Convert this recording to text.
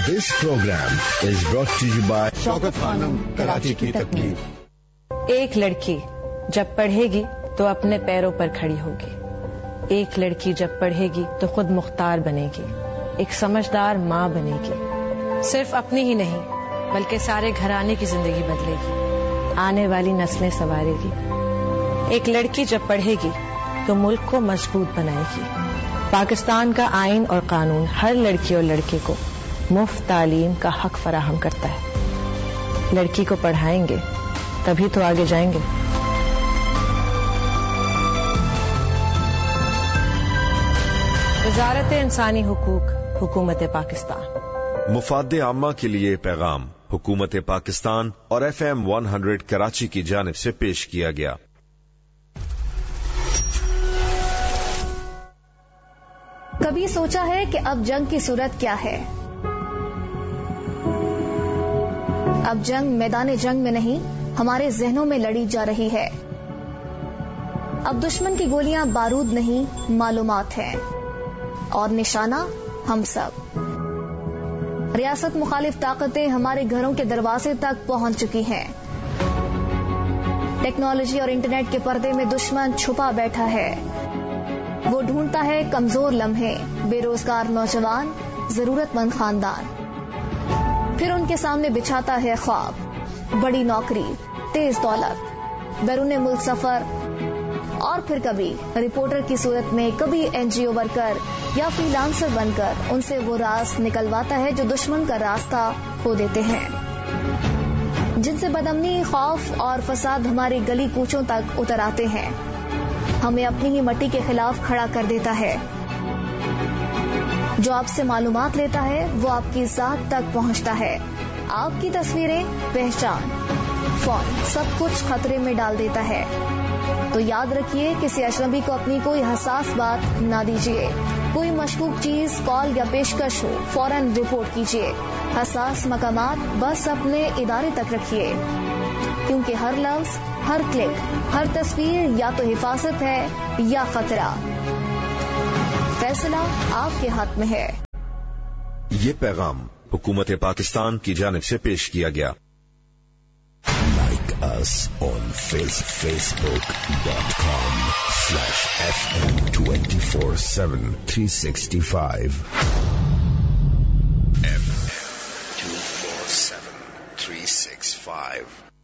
This program is brought to you by شوکت خانم کراچی کی تکمیل. ایک لڑکی جب پڑھے گی تو اپنے پیروں پر کھڑی ہوگی. ایک لڑکی جب پڑھے گی تو خود مختار بنے گی, ایک سمجھدار ماں بنے گی. صرف اپنی ہی نہیں بلکہ سارے گھرانے کی زندگی بدلے گی, آنے والی نسلیں سنوارے گی. ایک لڑکی جب پڑھے گی تو ملک کو مضبوط بنائے گی. پاکستان کا آئین اور قانون ہر لڑکی اور لڑکے کو مفت تعلیم کا حق فراہم کرتا ہے. لڑکی کو پڑھائیں گے تبھی تو آگے جائیں گے. وزارت انسانی حقوق, حکومت پاکستان. مفاد عامہ کے لیے پیغام حکومت پاکستان اور FM 100 کراچی کی جانب سے پیش کیا گیا. کبھی سوچا ہے کہ اب جنگ کی صورت کیا ہے؟ اب جنگ میدان جنگ میں نہیں, ہمارے ذہنوں میں لڑی جا رہی ہے. اب دشمن کی گولیاں بارود نہیں, معلومات ہیں, اور نشانہ ہم سب. ریاست مخالف طاقتیں ہمارے گھروں کے دروازے تک پہنچ چکی ہیں. ٹیکنالوجی اور انٹرنیٹ کے پردے میں دشمن چھپا بیٹھا ہے. وہ ڈھونڈتا ہے کمزور لمحے, بے روزگار نوجوان, ضرورت مند خاندان. پھر ان کے سامنے بچھاتا ہے خواب, بڑی نوکری, تیز دولت, بیرون ملک سفر, اور پھر کبھی رپورٹر کی صورت میں, کبھی NGO ورکر یا فری لانسر بن کر ان سے وہ راز نکلواتا ہے جو دشمن کا راستہ کھو دیتے ہیں, جن سے بدامنی, خوف اور فساد ہمارے گلی کوچوں تک اتر آتے ہیں. ہمیں اپنی ہی مٹی کے خلاف کھڑا کر دیتا ہے. جو آپ سے معلومات لیتا ہے وہ آپ کی ذات تک پہنچتا ہے. آپ کی تصویریں, پہچان, فون, سب کچھ خطرے میں ڈال دیتا ہے. تو یاد رکھیے, کسی اجنبی کو اپنی کوئی حساس بات نہ دیجیے. کوئی مشکوک چیز, کال یا پیشکش ہو, فوراً رپورٹ کیجیے. حساس مقامات بس اپنے ادارے تک رکھیے, کیونکہ ہر لفظ, ہر کلک, ہر تصویر یا تو حفاظت ہے یا خطرہ. فیصلہ آپ کے ہاتھ میں ہے. یہ پیغام حکومت پاکستان کی جانب سے پیش کیا گیا. Like us on Facebook.com/FM 24/7 365. FM 24/7 365.